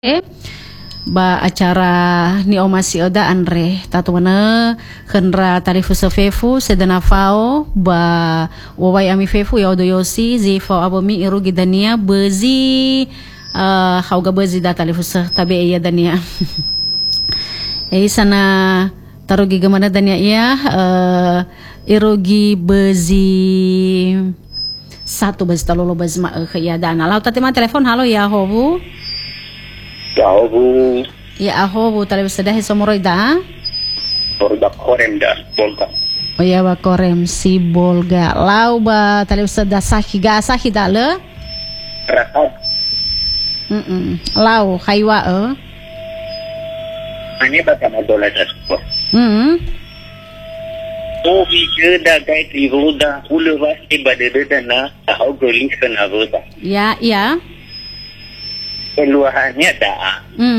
ba acara ni omasi oda andre tatu mana khenra tarifu sefefu sedana fao ba wawai ami fefu ya odo yosi zi fao abomi iru gidania bezi hauga bezi da tarifu se tabe iya dania sana tarugi gamana dania iya irugi bezi satu bezi talolo bezi ma ya dana lau tatima telepon halo ya hobu. Ya Bu. Ya Bu, tali sedah somoroi da. Borga korem da bolga. Oh ya ba korem si bolga. Lau ba tali sedah sahi da le. Rakat. Lau khaiwa Ani ba kama dola da ko. Oh bi da gai trivo da ulu ba ibade da na hau goli kana voda. Ya. Keluahannya dah.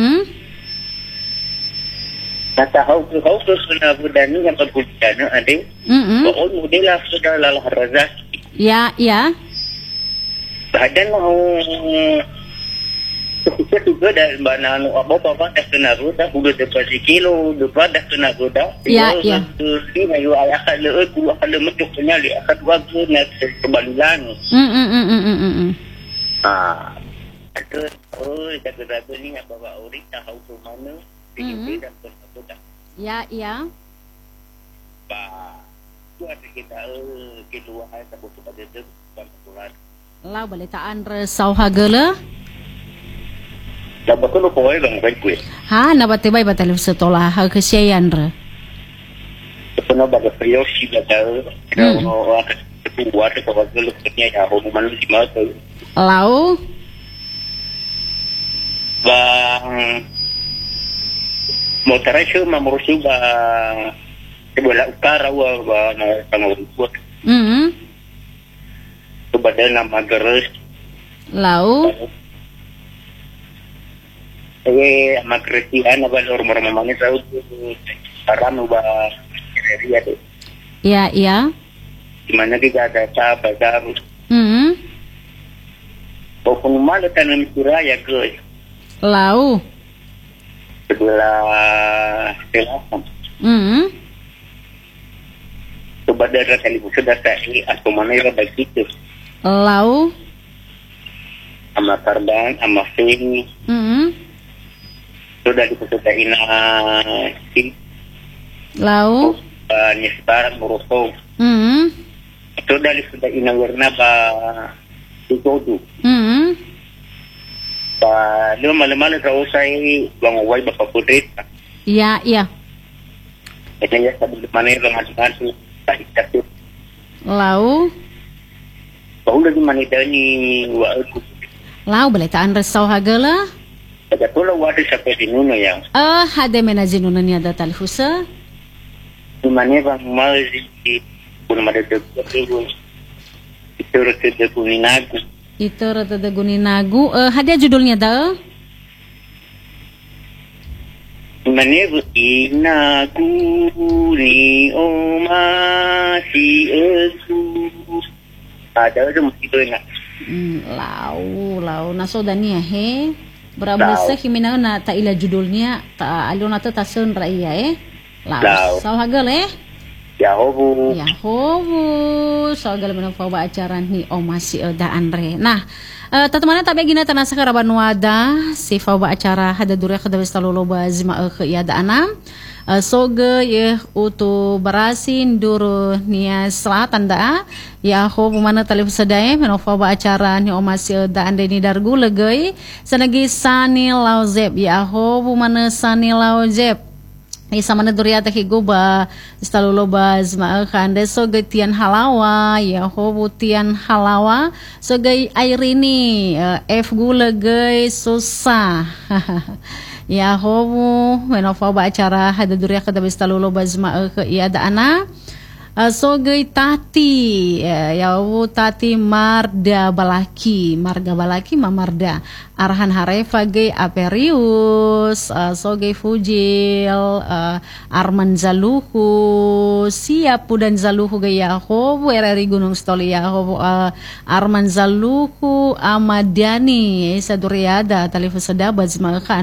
Hau sudah budani yang berbudana ada. Baul model lah sudah lalah razak. Ya. Badan mau kita juga dah banan apa dah kena roda budak depan kilo depan dah kena roda. Ya. Ini ayo ayah kalau mencuk penyali akan waktu nak kembalian. Jaga-jaga ni nak bawa orang tahu ke mana tinggi dan berapa. Ya. Tu ada kita kedua hari tak boleh pada tu bantuan. Lau boleh tak andre sauhagala? Dah betul boleh bang baik. Ha, na bate bai batal setola ha kesian re. Pernah baga priyo si batal. Kalau akan buat kalau kalau punya ya hubungan si mata. Lau bang motor itu memurusi bang sebelah utara bang buat badan nama geres lau sama Kristian apa orang mana tahu haram ubah area tu ya di mana kita ada pasar pokoknya tanam suraya guys lau sebelah selatan. Coba daerah kali sudah tadi atau mana yang baik itu. Lau. Ama Karban, ama Feni. Sudah diputuskan si. Lau. Nyebar Morosong. Sudah diputuskan warna ba itu. Lima malam-malam saya usai bang Wai bapak putri. Ya. Kayaknya sebelum mana dengan tu tak ikut. Lau. Bahu lagi mana ni waktu. Lau boleh tak andre sauhagala? Ada pula waktu sampai di mana yang. Ada menajinuna ni ada talhusa. Di mana bang Mazi pun ada tu. Itu rasa kuninagu. Itu rata Guninagu. Hadiah judulnya dah. Mana inagu ni omasi aku. Ada tu mesti tu ingat. Lau nasodania he. Berapa himina na ta ila judulnya ta aluna ta tasun raya Lau. Sauhagal Ya hobu. Soal mana bawa acara ni omasi da andre. Nah, tatemana tabe gina tanasa karaban wada si bawa acara hada dure kada westalolo ba zima ya da anam. Soge ye utu barasin duru nia selatan da ya hobu mana talif sedai meno bawa acara ni omasi da andre ni dargu legei sanagi sani lauzeb ya hobu mana sani lauzeb. Isa mana duriata higo ba stalolo ba zma khande so tian halawa ya hobu tian halawa so gai airini f gula gai susah ya hobu menofa ba acara hada duriata ba stalolo ba zma ya da ana Sogei Tati, yawu Tati Marga Balaki Mamarda, Arhan Harefa Gay Aperius, Sogei Fujil, Arman Zaluhu, Siapu dan Zaluhu Gayaho, Wereri Gunung Stoli Yaho, Arman Zaluhu, Amadani, Saduriada, Talifu Sedabaz,